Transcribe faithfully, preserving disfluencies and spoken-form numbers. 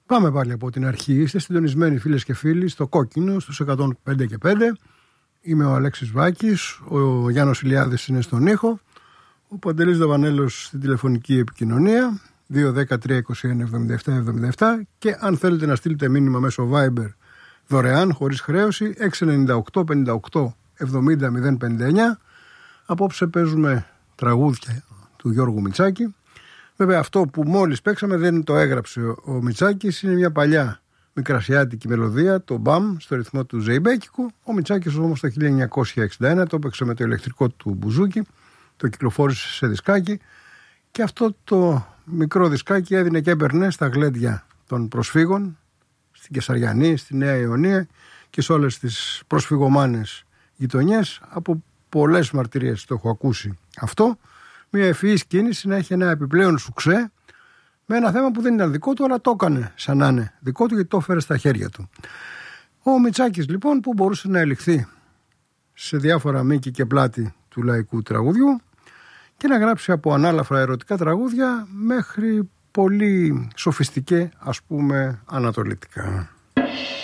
Πάμε πάλι από την αρχή. Είστε συντονισμένοι, φίλες και φίλοι, στο Κόκκινο, στους εκατόν πέντε και πέντε. Είμαι ο Αλέξης Βάκης, ο Γιάννος Ηλιάδης είναι στον ήχο, ο Παντελής Δαβανέλος στην τηλεφωνική επικοινωνία, δύο δέκα τρία είκοσι ένα εβδομήντα επτά εβδομήντα επτά, και αν θέλετε να στείλετε μήνυμα μέσω Viber δωρεάν, χωρίς χρέωση, έξι εννιά οκτώ πενήντα οκτώ εβδομήντα μηδέν πενήντα εννιά. Απόψε παίζουμε τραγούδια του Γιώργου Μητσάκη. Βέβαια, αυτό που μόλις παίξαμε δεν το έγραψε ο Μητσάκης, είναι μια παλιά μικρασιάτικη μελωδία, το μπαμ, στο ρυθμό του Ζεϊμπέκικου. Ο Μητσάκης όμως το χίλια εννιακόσια εξήντα ένα το έπαιξε με το ηλεκτρικό του μπουζούκι, το κυκλοφόρησε σε δισκάκι, και αυτό το μικρό δισκάκι έδινε και έπαιρνε στα γλέντια των προσφύγων, στην Κεσαριανή, στη Νέα Ιωνία και σε όλες τις προσφυγωμάνες γειτονιές. Από πολλές μαρτυρίες το έχω ακούσει αυτό. Μια ευφυής κίνηση να έχει ένα επιπλέον σουξέ με ένα θέμα που δεν ήταν δικό του, αλλά το έκανε σαν να είναι δικό του, γιατί το έφερε στα χέρια του. Ο Μητσάκης λοιπόν, που μπορούσε να ελιχθεί σε διάφορα μήκη και πλάτη του λαϊκού τραγουδιού και να γράψει από ανάλαφρα ερωτικά τραγούδια μέχρι πολύ σοφιστικέ, ας πούμε, ανατολικά.